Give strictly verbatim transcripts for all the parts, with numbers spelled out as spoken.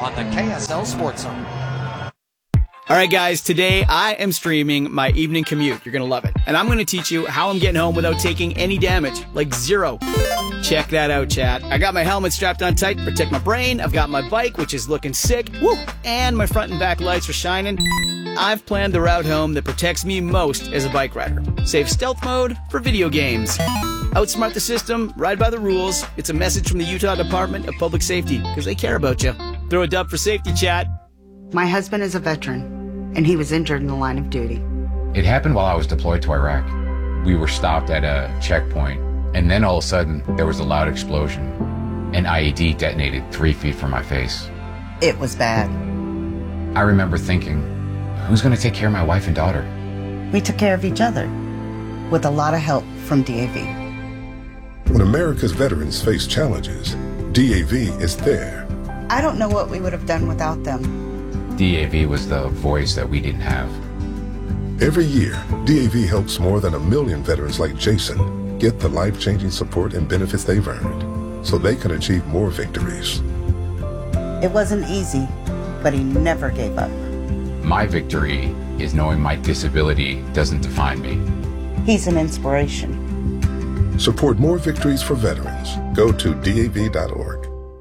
on the K S L Sports Zone. All right, guys, today I am streaming my evening commute. You're going to love it. And I'm going to teach you how I'm getting home without taking any damage, like zero. Check that out, chat. I got my helmet strapped on tight to protect my brain. I've got my bike, which is looking sick. Woo! And my front and back lights are shining. I've planned the route home that protects me most as a bike rider. Save stealth mode for video games. Outsmart the system, ride by the rules. It's a message from the Utah Department of Public Safety, because they care about you. Throw a dub for safety, chat. My husband is a veteran, and he was injured in the line of duty. It happened while I was deployed to Iraq. We were stopped at a checkpoint, and then all of a sudden, there was a loud explosion. An I E D detonated three feet from my face. It was bad. I remember thinking, who's going to take care of my wife and daughter? We took care of each other, with a lot of help from D A V. When America's veterans face challenges, D A V is there. I don't know what we would have done without them. D A V was the voice that we didn't have. Every year, D A V helps more than a million veterans like Jason get the life-changing support and benefits they've earned so they can achieve more victories. It wasn't easy, but he never gave up. My victory is knowing my disability doesn't define me. He's an inspiration. Support more victories for veterans. Go to D A V dot org.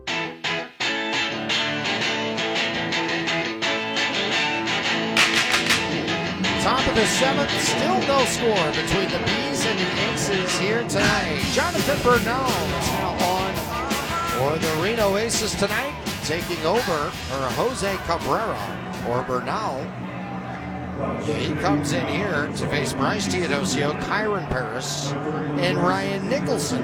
Top of the seventh, still no score between the Bees and the Aces here tonight. Jonathan Bernal is now on for the Reno Aces tonight, taking over for Jose Cabrera or Bernal. He comes in here to face Bryce Teodosio, Kyron Paris, and Ryan Nicholson.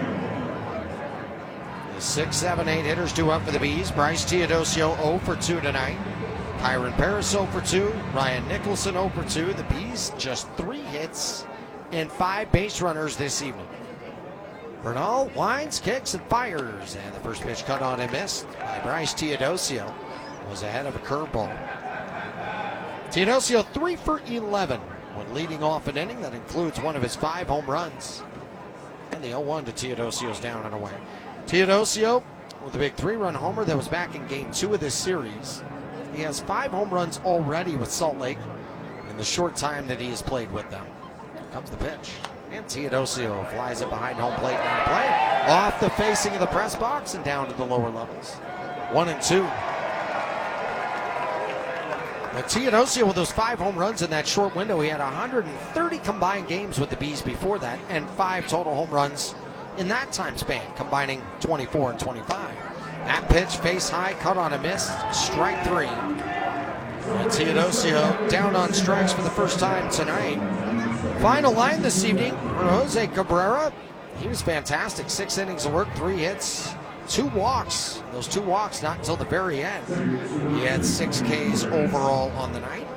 The six, seven, eight hitters due up for the Bees. Bryce Teodosio zero for two tonight. Kyron Paris zero for two. Ryan Nicholson zero for two. The Bees just three hits and five base runners this evening. Bernal winds, kicks, and fires. And the first pitch cut on and missed by Bryce Teodosio. Was ahead of a curveball. Teodosio three for eleven when leading off an inning. That includes one of his five home runs. And the oh one to Teodosio's down and away. Teodosio with a big three-run homer that was back in game two of this series. He has five home runs already with Salt Lake in the short time that he has played with them. Here comes the pitch. And Teodosio flies it behind home plate and play. Off the facing of the press box and down to the lower levels. One and two. Now, Teodosio with those five home runs in that short window, he had one hundred thirty combined games with the Bees before that, and five total home runs in that time span, combining twenty-four and twenty-five. That pitch, face high, cut on a miss, strike three. And Teodosio down on strikes for the first time tonight. Final line this evening for Jose Cabrera. He was fantastic. Six innings of work, three hits, two walks. Those two walks not until the very end. He had six Ks overall on the night.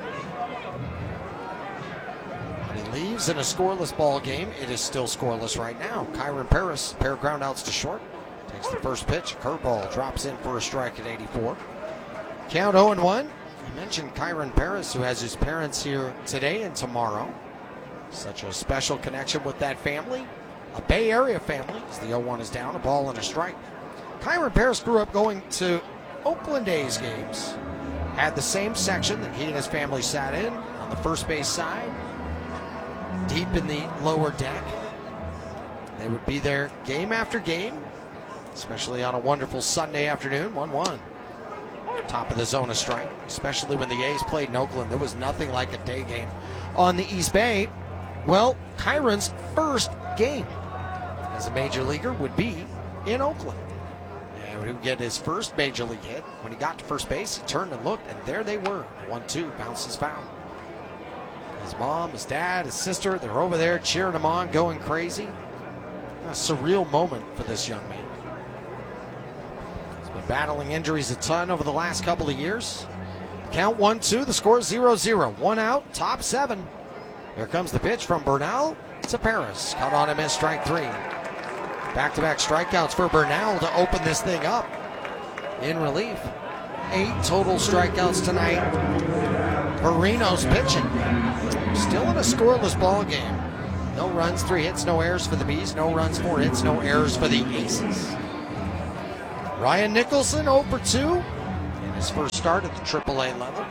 When he leaves in a scoreless ball game, it is still scoreless right now. Kyron Paris, pair of groundouts to short. Takes the first pitch, curveball, drops in for a strike at eighty-four. Count oh and one. I mentioned Kyron Paris, who has his parents here today and tomorrow. Such a special connection with that family. A Bay Area family, as the oh one is down, a ball and a strike. Kyron Paris grew up going to Oakland A's games. Had the same section that he and his family sat in on the first base side, deep in the lower deck. They would be there game after game, especially on a wonderful Sunday afternoon, one one. Top of the zone a strike, especially when the A's played in Oakland. There was nothing like a day game on the East Bay. Well, Kyron's first game as a major leaguer would be in Oakland. And he would get his first major league hit. When he got to first base, he turned and looked, and there they were. one two, bounces foul. His mom, his dad, his sister, they're over there cheering him on, going crazy. A surreal moment for this young man. He's been battling injuries a ton over the last couple of years. Count one two, the score is zero zero. One out, top seven. Here comes the pitch from Bernal to Paris. Cut on him as strike three. Back-to-back strikeouts for Bernal to open this thing up in relief. Eight total strikeouts tonight. Marino's pitching. Still in a scoreless ball game. No runs, three hits, no errors for the Bees. No runs, four hits, no errors for the Aces. Ryan Nicholson oh for two. And his first start at the triple A level.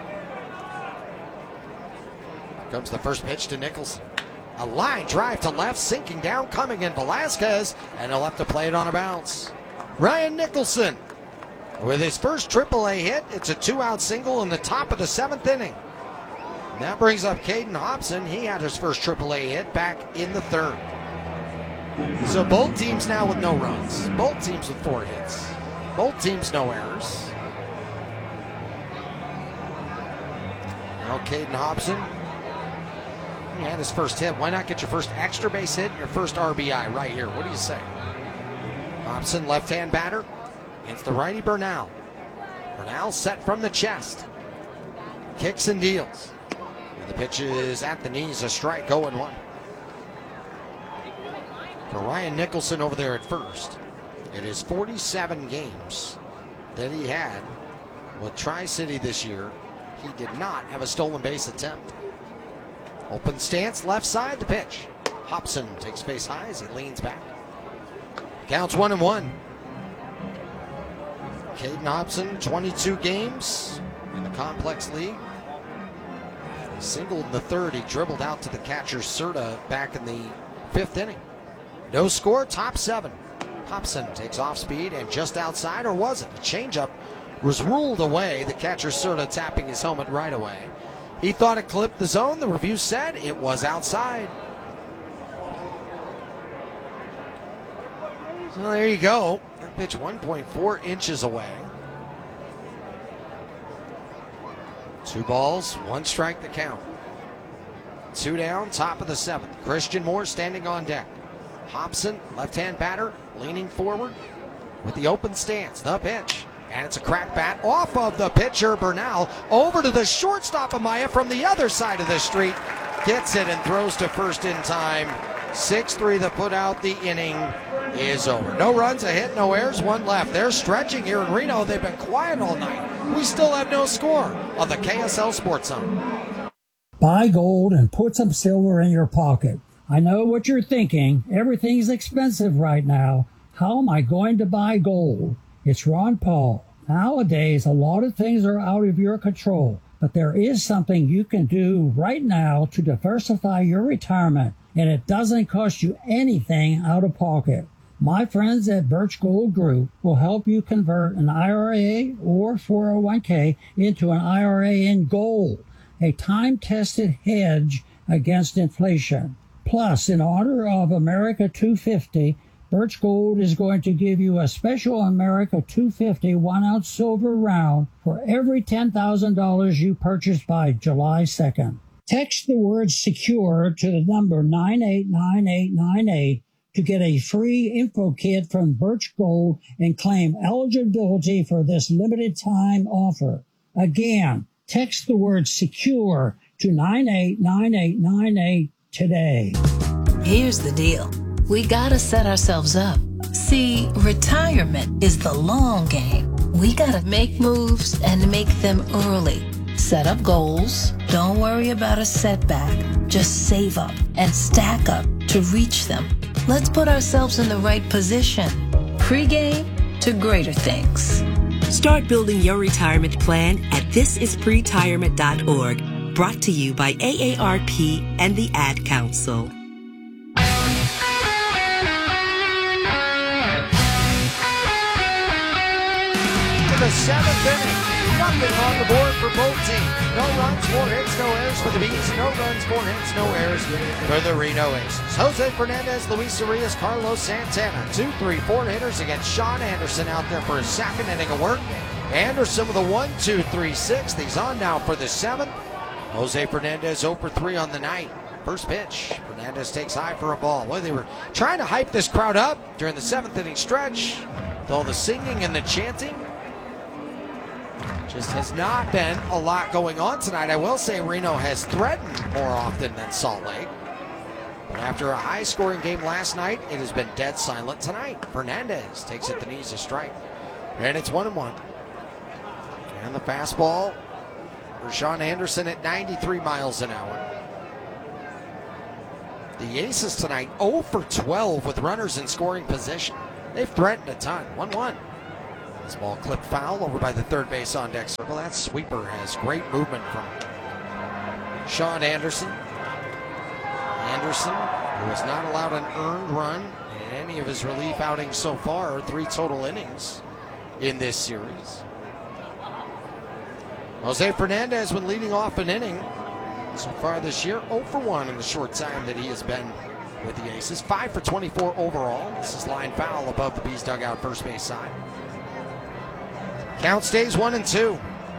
Comes the first pitch to Nicholson. A line drive to left, sinking down, coming in Velasquez, and he'll have to play it on a bounce. Ryan Nicholson with his first triple A hit. It's a two-out single in the top of the seventh inning. And that brings up Caden Hobson. He had his first triple A hit back in the third. So both teams now with no runs. Both teams with four hits. Both teams no errors. Now Caden Hobson, he had his first hit. Why not get your first extra base hit and your first R B I right here? What do you say? Hobson, left-hand batter. It's the righty Bernal. Bernal set from the chest. Kicks and deals. The pitch is at the knees, a strike, oh and one. For Ryan Nicholson over there at first, it is forty-seven games that he had with Tri-City this year. He did not have a stolen base attempt. Open stance, left side, the pitch. Hobson takes base high as he leans back. Counts one and one. Caden Hobson, twenty-two games in the Complex League. He singled in the third. He dribbled out to the catcher Serta back in the fifth inning. No score, top seven. Hobson takes off speed and just outside, or was it? A changeup was ruled away. The catcher Serta tapping his helmet right away. He thought it clipped the zone. The review said it was outside. So there you go. That pitch one point four inches away. Two balls, one strike to count. Two down, top of the seventh. Christian Moore standing on deck. Hobson, left-hand batter, leaning forward with the open stance. The pitch. And it's a crack bat off of the pitcher, Bernal, over to the shortstop, Amaya, from the other side of the street. Gets it and throws to first in time. six three, the put out. The inning is over. No runs, a hit, no errors, one left. They're stretching here in Reno. They've been quiet all night. We still have no score on the K S L Sports Zone. Buy gold and put some silver in your pocket. I know what you're thinking. Everything's expensive right now. How am I going to buy gold? It's Ron Paul. Nowadays, a lot of things are out of your control, but there is something you can do right now to diversify your retirement, and it doesn't cost you anything out of pocket. My friends at Birch Gold Group will help you convert an I R A or four oh one k into an I R A in gold, a time-tested hedge against inflation. Plus, in honor of America two fifty, Birch Gold is going to give you a special America two fifty one-ounce silver round for every ten thousand dollars you purchase by July second. Text the word SECURE to the number nine eight nine eight nine eight to get a free info kit from Birch Gold and claim eligibility for this limited time offer. Again, text the word SECURE to nine eight nine eight nine eight today. Here's the deal. We gotta set ourselves up. See, retirement is the long game. We gotta make moves and make them early. Set up goals. Don't worry about a setback. Just save up and stack up to reach them. Let's put ourselves in the right position. Pre-game to greater things. Start building your retirement plan at this is pretirement dot org. Brought to you by A A R P and the Ad Council. The seventh inning, nothing on the board for both teams. No runs, four hits, no errors for the Bees. No runs, four hits, no errors for the Reno Aces. Jose Fernandez, Luis Arias, Carlos Santana. Two, three, four hitters against Sean Anderson out there for his second inning of work. Anderson with a one, two, three, six. He's on now for the seventh. Jose Fernandez zero for three on the night. First pitch, Fernandez takes high for a ball. Well, they were trying to hype this crowd up during the seventh inning stretch. With all the singing and the chanting. Just has not been a lot going on tonight. I will say Reno has threatened more often than Salt Lake. But after a high-scoring game last night, it has been dead silent tonight. Fernandez takes it the knees, a strike. And it's one and one. And the fastball for Sean Anderson at ninety-three miles an hour. The Aces tonight zero for twelve with runners in scoring position. They've threatened a ton. one one. This ball clipped foul over by the third base on deck circle. That sweeper has great movement from Sean Anderson. Anderson, who has not allowed an earned run in any of his relief outings so far, three total innings in this series. Jose Fernandez, when leading off an inning so far this year, oh for one in the short time that he has been with the Aces. five for twenty-four overall. This is line foul above the Bees dugout first base side. Count stays one and two.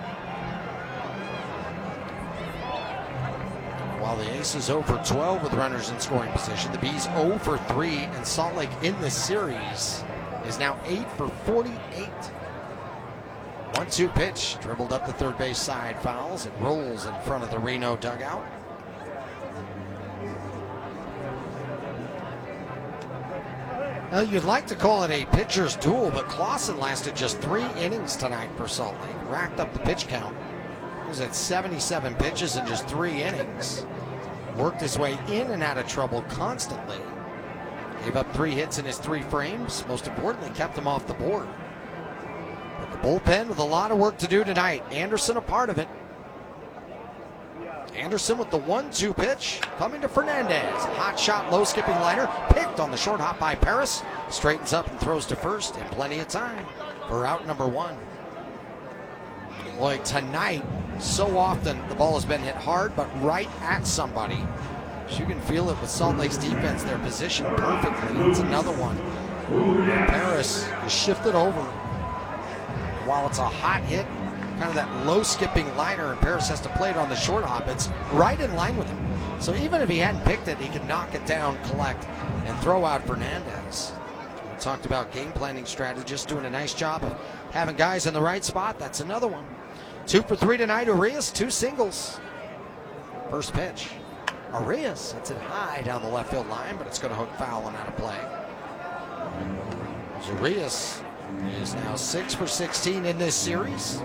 While the Aces oh for twelve with runners in scoring position, the Bees oh for three, and Salt Lake in this series is now eight for forty-eight. one two pitch, dribbled up the third base side, fouls. It rolls in front of the Reno dugout. Well, you'd like to call it a pitcher's duel, but Clausen lasted just three innings tonight for Salt Lake. Racked up the pitch count. He was at seventy-seven pitches in just three innings. Worked his way in and out of trouble constantly. Gave up three hits in his three frames. Most importantly, kept him off the board. But the bullpen with a lot of work to do tonight. Anderson a part of it. Anderson with the one two pitch, coming to Fernandez. Hot shot, low skipping liner, picked on the short hop by Paris. Straightens up and throws to first in plenty of time for out number one. Boy, tonight, so often the ball has been hit hard, but right at somebody. You can feel it with Salt Lake's defense. They're positioned perfectly. It's another one. Paris is shifted over. While it's a hot hit, kind of that low skipping liner, and Paris has to play it on the short hop, it's right in line with him. So even if he hadn't picked it, he could knock it down, collect, and throw out Fernandez. We talked about game planning strategists doing a nice job of having guys in the right spot. That's another one. Two for three tonight, Urias, two singles. First pitch. Urias hits it high down the left field line, but it's going to hook foul and out of play. Urias is now six for sixteen in this series.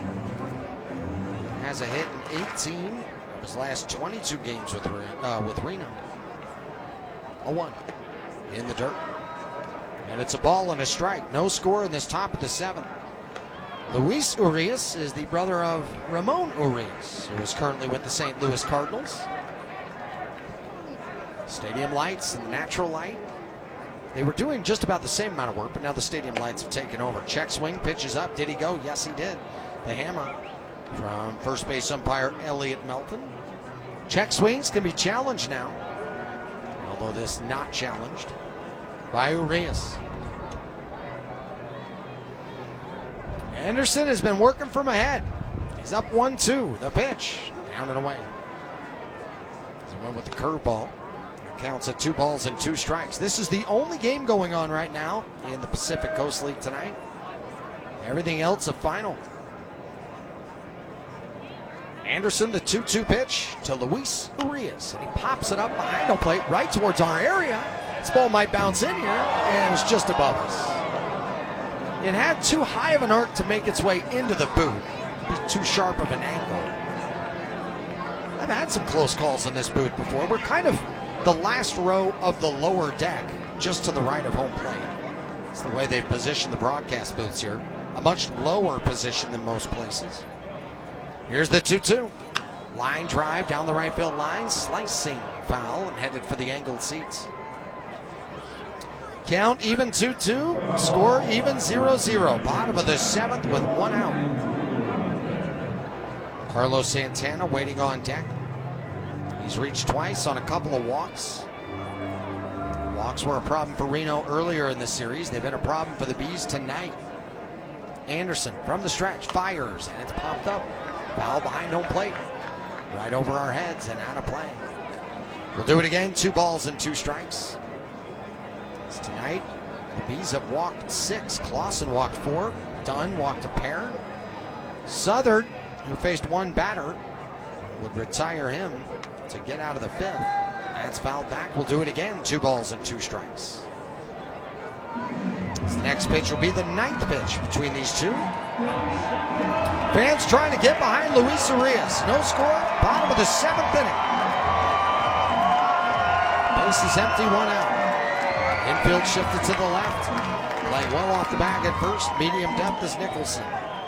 Has a hit in eighteen of his last twenty-two games with, uh, with Reno. oh one in the dirt. And it's a ball and a strike. No score in this top of the seventh. Luis Urias is the brother of Ramon Urias, who is currently with the Saint Louis Cardinals. Stadium lights and natural light. They were doing just about the same amount of work, but now the stadium lights have taken over. Check swing, pitches up. Did he go? Yes, he did. The hammer from first base umpire Elliot Melton. Check swings can be challenged now, although this not challenged by Urias. Anderson has been working from ahead. He's up one two. The pitch, down and away. He went with the curveball. Counts at two balls and two strikes. This is the only game going on right now in the Pacific Coast League tonight. Everything else a final. Anderson, the two two pitch to Luis Urias, and he pops it up behind home plate right towards our area. This ball might bounce in here, and it's just above us. It had too high of an arc to make its way into the boot. It's too sharp of an angle. I've had some close calls in this booth before. We're kind of the last row of the lower deck, just to the right of home plate. It's the way they've positioned the broadcast booths here. A much lower position than most places. Here's the two two. Line drive down the right field line. Slicing foul and headed for the angled seats. Count even two two. Score even zero zero. Bottom of the seventh with one out. Carlos Santana waiting on deck. He's reached twice on a couple of walks. Walks were a problem for Reno earlier in the series. They've been a problem for the Bees tonight. Anderson from the stretch fires, and it's popped up. Foul behind home plate. Right over our heads and out of play. We'll do it again. Two balls and two strikes. As tonight, the Bees have walked six. Clausen walked four. Dunn walked a pair. Southern, who faced one batter, would retire him to get out of the fifth. That's fouled back. We'll do it again. Two balls and two strikes. This next pitch will be the ninth pitch between these two. Fans trying to get behind Luis Urias. No score. Bottom of the seventh inning. Base is empty, one out. Infield shifted to the left. Playing well off the bag at first. Medium depth is Nicholson.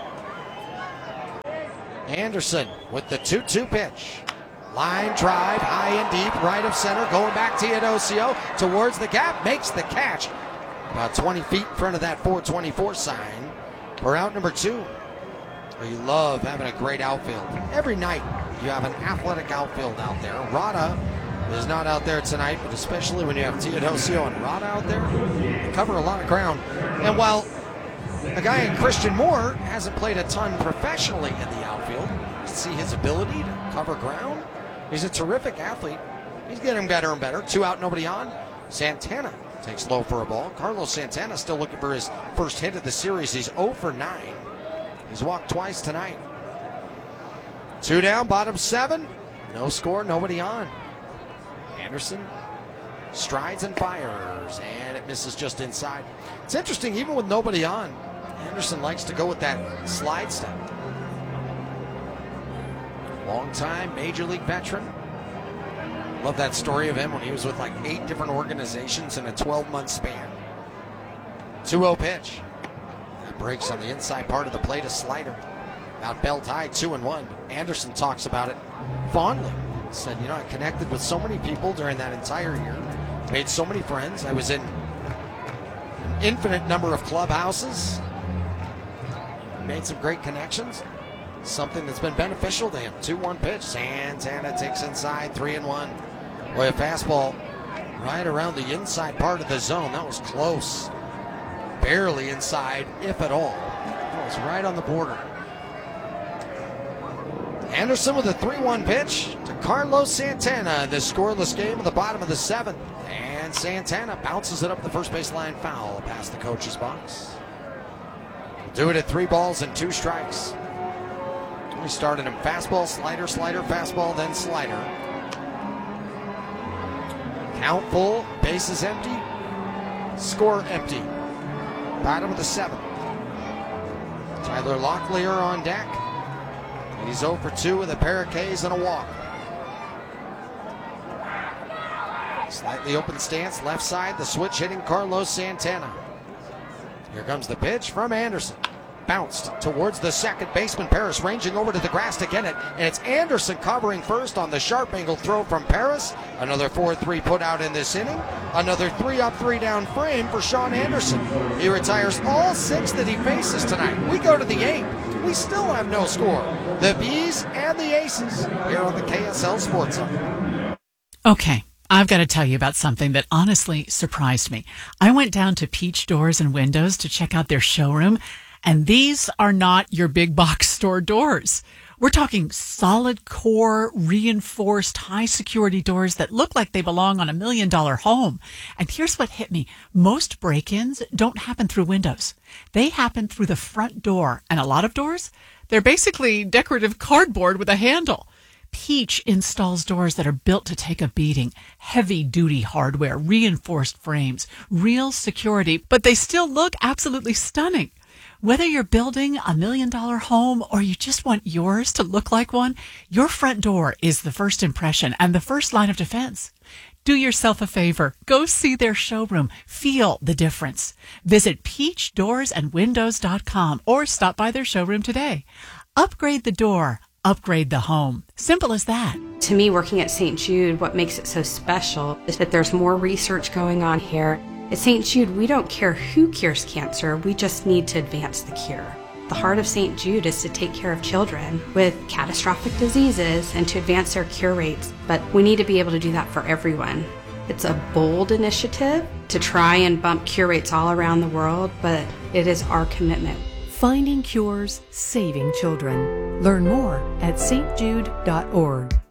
Anderson with the two two pitch. Line drive, high and deep, right of center. Going back Teodosio towards the gap. Makes the catch. About twenty feet in front of that four twenty-four sign. We're out number two. You love having a great outfield. Every night you have an athletic outfield out there. Rada is not out there tonight, but especially when you have Teodosio and Rada out there, they cover a lot of ground. And while a guy in Christian Moore hasn't played a ton professionally in the outfield, you see his ability to cover ground. He's a terrific athlete. He's getting better and better. Two out, nobody on. Santana takes low for a ball. Carlos Santana still looking for his first hit of the series. He's oh for nine. He's walked twice tonight. Two down, bottom seven. No score, nobody on. Anderson strides and fires, and it misses just inside. It's interesting, even with nobody on, Anderson likes to go with that slide step. Long-time Major League veteran. Love that story of him when he was with like eight different organizations in a twelve-month span. two oh pitch. That breaks on the inside part of the plate, a slider. About belt high, two and one. Anderson talks about it fondly. Said, you know, I connected with so many people during that entire year. Made so many friends. I was in an infinite number of clubhouses. Made some great connections. Something that's been beneficial to him. two one pitch. Santana takes inside, three and one. Boy, a fastball right around the inside part of the zone. That was close. Barely inside, if at all. That was right on the border. Anderson with a three one pitch to Carlos Santana in this scoreless game at the bottom of the seventh. And Santana bounces it up the first baseline foul past the coach's box. Do it at three balls and two strikes. We started him fastball, slider, slider, fastball, then slider. Count full, bases empty, score empty. Bottom of the seventh. Tyler Locklear on deck. He's oh for two with a pair of Ks and a walk. Slightly open stance, left side, the switch hitting Carlos Santana. Here comes the pitch from Anderson. Bounced towards the second baseman, Paris ranging over to the grass to get it. And it's Anderson covering first on the sharp angle throw from Paris. Another four three put out in this inning. Another three up, three down frame for Sean Anderson. He retires all six that he faces tonight. We go to the eighth. We still have no score. The Bees and the Aces here on the K S L Sports Zone. Okay, I've got to tell you about something that honestly surprised me. I went down to Peach Doors and Windows to check out their showroom, and these are not your big box store doors. We're talking solid core, reinforced, high security doors that look like they belong on a million dollar home. And here's what hit me. Most break-ins don't happen through windows. They happen through the front door. And a lot of doors, they're basically decorative cardboard with a handle. Peach installs doors that are built to take a beating. Heavy-duty hardware, reinforced frames, real security, but they still look absolutely stunning. Whether you're building a million-dollar home or you just want yours to look like one, your front door is the first impression and the first line of defense. Do yourself a favor. Go see their showroom. Feel the difference. Visit peach doors and windows dot com or stop by their showroom today. Upgrade the door. Upgrade the home. Simple as that. To me, working at Saint Jude, what makes it so special is that there's more research going on here. At Saint Jude, we don't care who cures cancer, we just need to advance the cure. The heart of Saint Jude is to take care of children with catastrophic diseases and to advance their cure rates, but we need to be able to do that for everyone. It's a bold initiative to try and bump cure rates all around the world, but it is our commitment. Finding cures, saving children. Learn more at s t jude dot org.